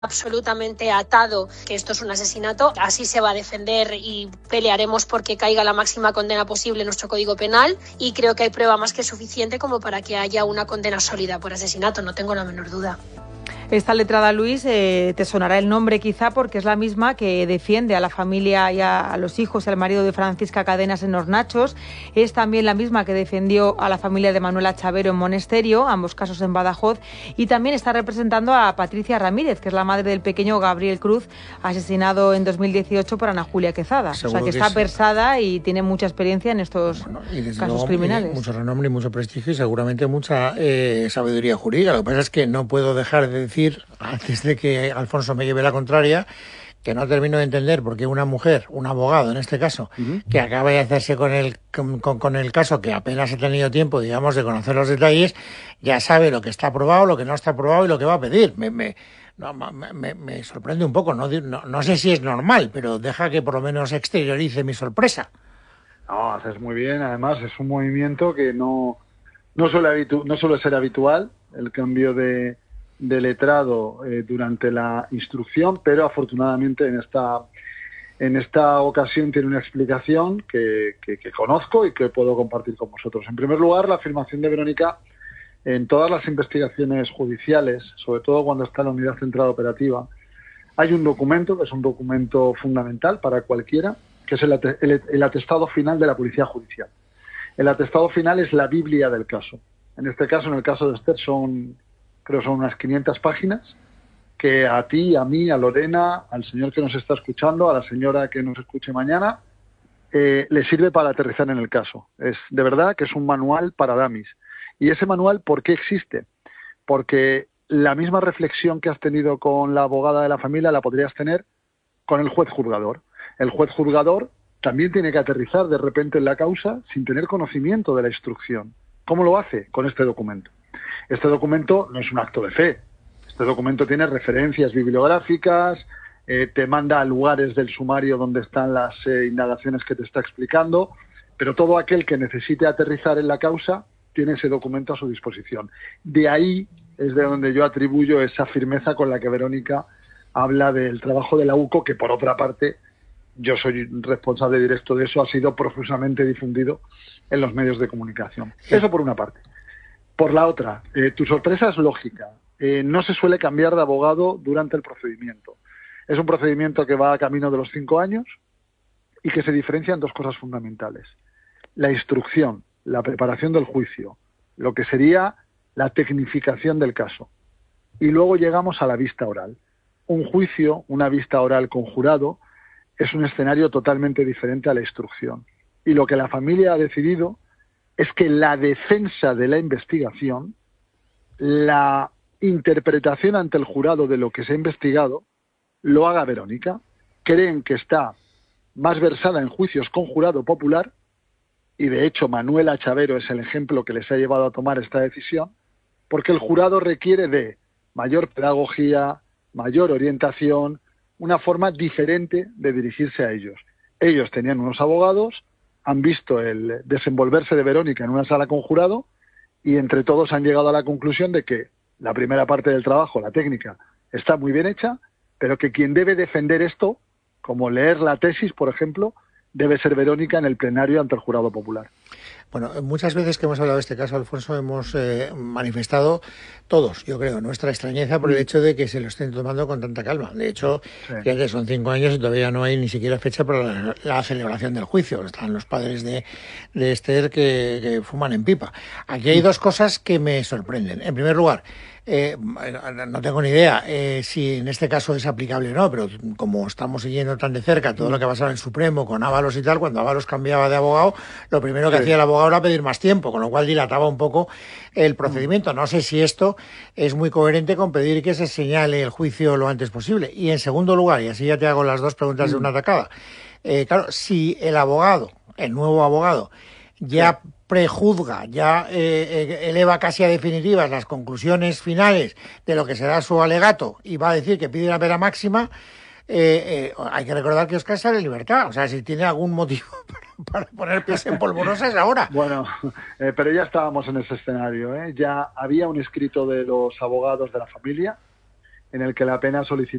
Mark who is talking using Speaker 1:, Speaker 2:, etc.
Speaker 1: absolutamente atado que esto es un asesinato. Así se va a defender y pelearemos porque caiga la máxima condena posible en nuestro Código Penal, y creo que hay prueba más que suficiente como para que haya una condena sólida por asesinato, no tengo la menor duda.
Speaker 2: Esta letrada, Luis, te sonará el nombre quizá porque es la misma que defiende a la familia y a los hijos y al marido de Francisca Cadenas en Hornachos. Es también la misma que defendió a la familia de Manuela Chavero en Monesterio, ambos casos en Badajoz. Y también está representando a Patricia Ramírez, que es la madre del pequeño Gabriel Cruz, asesinado en 2018 por Ana Julia Quezada.
Speaker 3: Seguro,
Speaker 2: o sea que está versada y tiene mucha experiencia en estos casos criminales.
Speaker 3: Mucho renombre y mucho prestigio y seguramente mucha sabiduría jurídica. Lo que pasa es que no puedo dejar de decir, antes de que Alfonso me lleve la contraria, que no termino de entender por qué una mujer, un abogado en este caso, que acaba de hacerse con el caso, que apenas ha tenido tiempo, digamos, de conocer los detalles, ya sabe lo que está aprobado, lo que no está aprobado y lo que va a pedir. Me sorprende un poco, no sé si es normal, pero deja que por lo menos exteriorice mi sorpresa.
Speaker 4: No, haces muy bien. Además, es un movimiento que no suele ser habitual, el cambio de letrado durante la instrucción, pero afortunadamente en esta ocasión tiene una explicación que conozco y que puedo compartir con vosotros. En primer lugar, la afirmación de Verónica en todas las investigaciones judiciales, sobre todo cuando está en la unidad central operativa, hay un documento que es un documento fundamental para cualquiera, que es el atestado final de la Policía Judicial. El atestado final es la Biblia del caso. En este caso, en el caso de Esther, creo son unas 500 páginas, que a ti, a mí, a Lorena, al señor que nos está escuchando, a la señora que nos escuche mañana, le sirve para aterrizar en el caso. Es de verdad que es un manual para dummies. Y ese manual, ¿por qué existe? Porque la misma reflexión que has tenido con la abogada de la familia la podrías tener con el juez juzgador. El juez juzgador también tiene que aterrizar de repente en la causa sin tener conocimiento de la instrucción. ¿Cómo lo hace? Con este documento. Este documento no es un acto de fe. Este documento tiene referencias bibliográficas, te manda a lugares del sumario donde están las indagaciones que te está explicando, pero todo aquel que necesite aterrizar en la causa tiene ese documento a su disposición. De ahí es de donde yo atribuyo esa firmeza con la que Verónica habla del trabajo de la UCO, que por otra parte, yo soy responsable directo de eso, ha sido profusamente difundido en los medios de comunicación. Eso por una parte. Por la otra, tu sorpresa es lógica. No se suele cambiar de abogado durante el procedimiento. Es un procedimiento que va a camino de los 5 años y que se diferencia en dos cosas fundamentales. La instrucción, la preparación del juicio, lo que sería la tecnificación del caso. Y luego llegamos a la vista oral. Un juicio, una vista oral con jurado, es un escenario totalmente diferente a la instrucción. Y lo que la familia ha decidido es que la defensa de la investigación, la interpretación ante el jurado de lo que se ha investigado, lo haga Verónica. Creen que está más versada en juicios con jurado popular, y de hecho Manuela Chavero es el ejemplo que les ha llevado a tomar esta decisión, porque el jurado requiere de mayor pedagogía, mayor orientación, una forma diferente de dirigirse a ellos. Ellos tenían unos abogados, han visto el desenvolverse de Verónica en una sala con jurado y entre todos han llegado a la conclusión de que la primera parte del trabajo, la técnica, está muy bien hecha, pero que quien debe defender esto, como leer la tesis, por ejemplo, debe ser Verónica en el plenario ante el jurado popular.
Speaker 3: Bueno, muchas veces que hemos hablado de este caso, Alfonso, hemos manifestado todos, yo creo, nuestra extrañeza por el hecho de que se lo estén tomando con tanta calma. De hecho, ya que son 5 años y todavía no hay ni siquiera fecha para la celebración del juicio. Están los padres de Esther que fuman en pipa. Aquí hay dos cosas que me sorprenden. En primer lugar, no tengo ni idea si en este caso es aplicable o no, pero como estamos siguiendo tan de cerca todo lo que ha pasado en el Supremo con Ábalos y tal, cuando Ábalos cambiaba de abogado, lo primero que hacía el abogado era pedir más tiempo, con lo cual dilataba un poco el procedimiento. No sé si esto es muy coherente con pedir que se señale el juicio lo antes posible. Y en segundo lugar, y así ya te hago las dos preguntas de una tacada, claro, si el nuevo abogado, ya prejuzga, ya eleva casi a definitivas las conclusiones finales de lo que será su alegato y va a decir que pide una pena máxima, hay que recordar que Óscar sale en libertad. O sea, si tiene algún motivo para poner pies en polvorosa es ahora.
Speaker 4: Bueno, pero ya estábamos en ese escenario, ¿eh? Ya había un escrito de los abogados de la familia en el que la pena solicitada